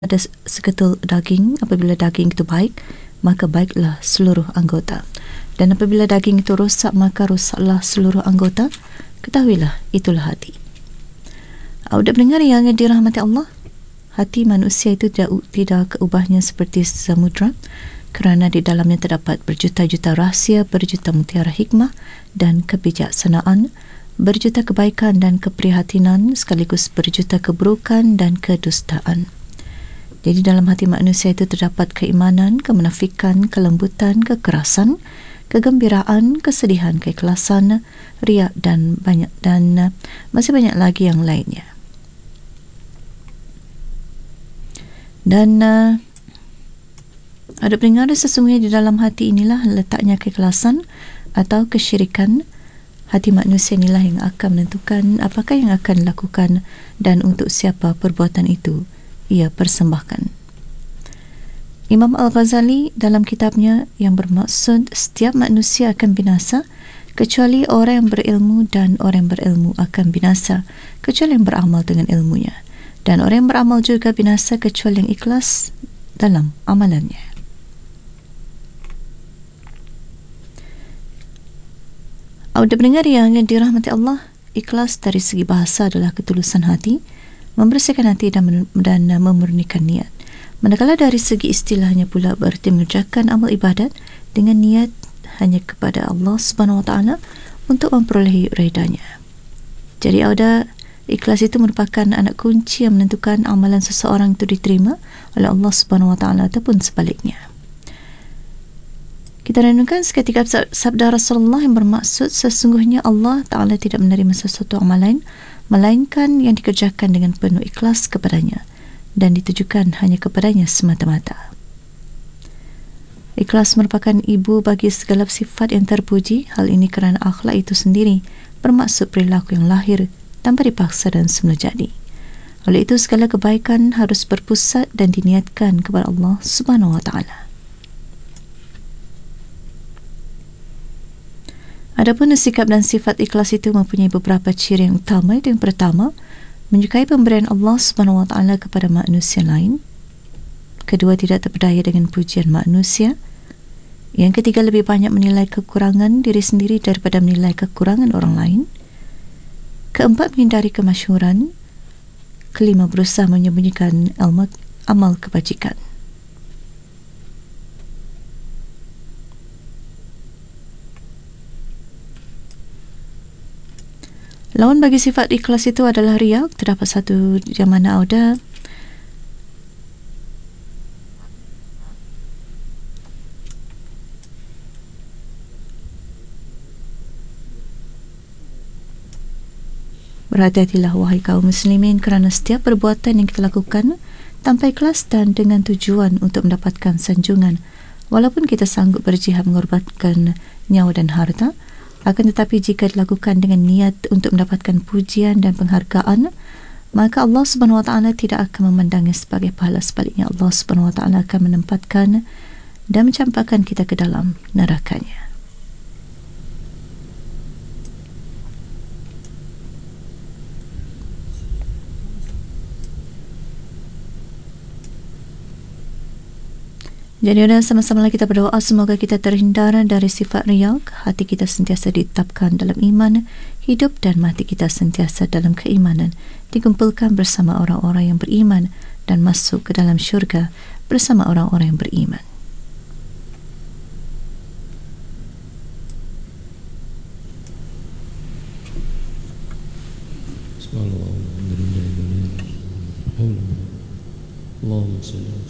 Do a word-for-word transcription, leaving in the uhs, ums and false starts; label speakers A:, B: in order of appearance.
A: ada seketul daging, apabila daging itu baik, maka baiklah seluruh anggota. Dan apabila daging itu rosak, maka rosaklah seluruh anggota. Ketahuilah, itulah hati. Awak mendengar yang dirahmati Allah? Hati manusia itu tidak, tidak keubahnya seperti samudra, kerana di dalamnya terdapat berjuta-juta rahsia, berjuta mutiara hikmah dan kebijaksanaan, berjuta kebaikan dan keprihatinan, sekaligus berjuta keburukan dan kedustaan. Jadi dalam hati manusia itu terdapat keimanan, kemunafikan, kelembutan, kekerasan, kegembiraan, kesedihan, keikhlasan, riak dan banyak dan uh, masih banyak lagi yang lainnya. Dan uh, ada pendengar, sesungguhnya di dalam hati inilah letaknya keikhlasan atau kesyirikan. Hati manusia inilah yang akan menentukan apakah yang akan dilakukan dan untuk siapa perbuatan itu ia persembahkan. Imam Al-Ghazali dalam kitabnya yang bermaksud setiap manusia akan binasa kecuali orang yang berilmu, dan orang yang berilmu akan binasa kecuali yang beramal dengan ilmunya, dan orang yang beramal juga binasa kecuali yang ikhlas dalam amalannya. Awak mendengar yang dirahmati Allah, ikhlas dari segi bahasa adalah ketulusan hati, membersihkan hati dan, dan memurnikan niat. Manakala dari segi istilahnya pula berarti mengerjakan amal ibadat dengan niat hanya kepada Allah Subhanahu Wa Taala untuk memperolehi redanya. Jadi ada ikhlas itu merupakan anak kunci yang menentukan amalan seseorang itu diterima oleh Allah Subhanahu Wa Taala ataupun sebaliknya. Kita renungkan seketika sabda Rasulullah yang bermaksud sesungguhnya Allah Ta'ala tidak menerima sesuatu amalan melainkan yang dikerjakan dengan penuh ikhlas kepadanya dan ditujukan hanya kepadanya semata-mata. Ikhlas merupakan ibu bagi segala sifat yang terpuji. Hal ini kerana akhlak itu sendiri bermaksud perilaku yang lahir tanpa dipaksa dan semula jadi. Oleh itu segala kebaikan harus berpusat dan diniatkan kepada Allah Subhanahu Wa Taala. Adapun sikap dan sifat ikhlas itu mempunyai beberapa ciri yang utama. Itu yang pertama, menyukai pemberian Allah Subhanahu Wa Taala kepada manusia lain. Kedua, tidak terpedaya dengan pujian manusia. Yang ketiga, lebih banyak menilai kekurangan diri sendiri daripada menilai kekurangan orang lain. Keempat, menghindari kemasyhuran. Kelima, berusaha menyembunyikan amal, amal kebajikan. Lawan bagi sifat ikhlas itu adalah riak. Terdapat satu yang mana ada berhati-hatilah wahai kaum muslimin, kerana setiap perbuatan yang kita lakukan tanpa ikhlas dan dengan tujuan untuk mendapatkan sanjungan, walaupun kita sanggup berjihad mengorbankan nyawa dan harta, akan tetapi jika dilakukan dengan niat untuk mendapatkan pujian dan penghargaan, maka Allah Subhanahu Wa Taala tidak akan memandangnya sebagai pahala. Sebaliknya, Allah Subhanahu Wa Taala akan menempatkan dan mencampakkan kita ke dalam nerakanya. Jadi sudah sama-sama kita berdoa semoga kita terhindar dari sifat riak, hati kita sentiasa ditetapkan dalam iman, hidup dan mati kita sentiasa dalam keimanan, dikumpulkan bersama orang-orang yang beriman dan masuk ke dalam syurga bersama orang-orang yang beriman. Allahumma salli